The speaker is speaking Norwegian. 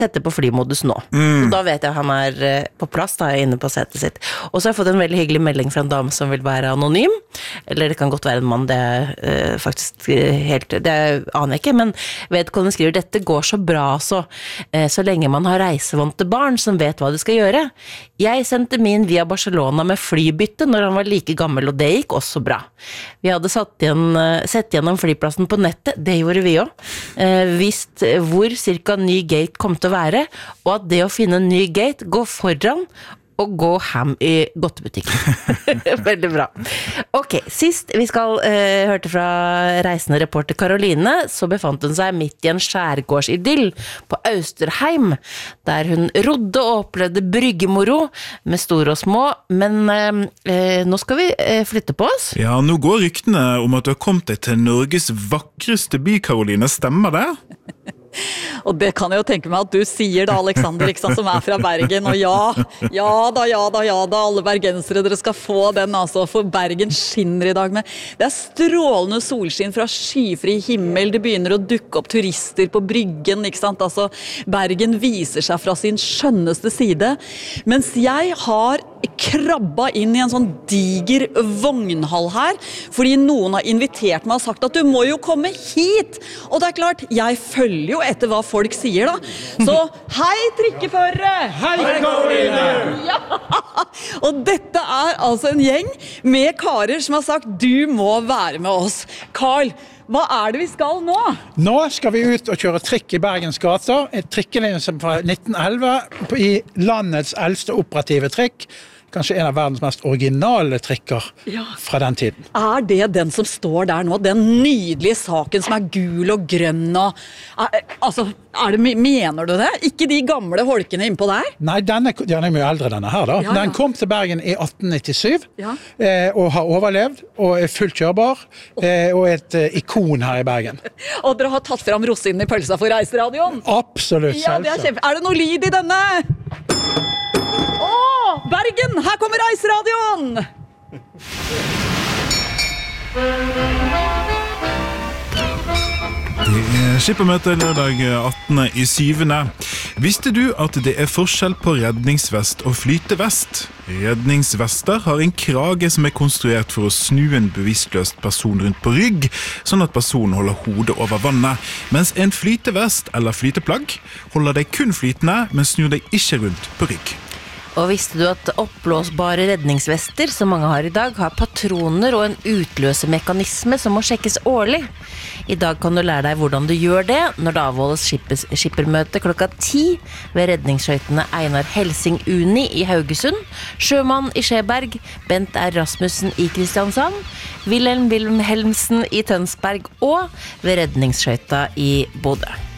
setter på flymodus nå. Så da vet jeg han på plass, da inne på setet sitt. Og så har jeg fått en veldig hyggelig melding fra en dame som vil være anonym, eller det kan godt være en mann, det faktisk helt, det aner jeg ikke, men vedkommende skriver, dette går så bra så lenge man har reisevante barn som vet hva de skal gjøre. Jeg sendte min via Barcelona med flybytte når han var like gammel, og det gikk også bra. Vi hadde sett gjennom flyplassen på nettet, det gjorde vi også, visst hvor cirka ny gate kom til å være, og at det å finne en ny gate går foran og gå ham i godtebutikken. Veldig bra. Ok, sist vi hørte fra reisende reporter Karoline, så befant hun seg midt i en skjærgårdsidyll på Austerheim, der hun rodde og opplevde bryggemoro med store og små, men nå skal vi flytte på oss. Ja, nå går ryktene om at du har kommet deg til Norges vakreste by, Karoline, stemmer det? Og det kan jeg jo tenke meg at du sier da, Alexander, ikke sant, som fra Bergen, og ja da, alle bergensere, dere skal få den altså, for Bergen skinner i dag med. Det strålende solskinn fra skyfri himmel, det begynner å dukke opp turister på bryggen, ikke sant, altså Bergen viser seg fra sin skjønneste side, mens jeg har krabba inn i en sånn diger vognhall her, fordi noen har invitert meg og sagt at du må jo komme hit, og det klart, jeg følger jo etter hva folk sier da, så hei trikkeførere! Hei Karoline! Ja, og dette altså en gjeng med karer som har sagt du må være med oss. Karl, hva det vi skal nå? Nå skal vi ut og kjøre trikk i Bergens gater, et trikkelinje som fra 1911 i landets eldste operative trikk, kanskje en av verdens mest originale trikker fra den tiden. Det den som står der nå, den nydelige saken som gul og grønn og, altså, mener du det? Ikke de gamle holkene innpå der? Nei, den mye eldre denne her da. Den kom til Bergen i 1897 og har overlevd og fullt kjørbar og et ikon her i Bergen. Og dere har tatt frem rosinen i pølsa for Reiseradioen? Absolutt, selvsagt. Det det noe lyd i denne? Bergen, her kommer Reiseradioen! Det skippermøte lørdag 18.7. Visste du at det forskjell på redningsvest og flytevest? Redningsvester har en krage som konstruert for å snu en bevisstløst person rundt på rygg, sånn at personen holder hodet over vannet, mens en flytevest eller flyteplagg holder deg kun flytende, men snur deg ikke rundt på rygg. Og visste du at oppblåsbare redningsvester, som mange har i dag, har patroner og en utløsemekanisme som må sjekkes årlig? I dag kan du lære deg hvordan du gjør det når det avholdes skippermøte klokka 10 ved redningsskøytene Einar Helsing Uni i Haugesund, Sjømann i Skjeberg, Bent R. Rasmussen i Kristiansand, Wilhelm Wilhelmsen i Tønsberg og ved redningsskøyta i Bodø.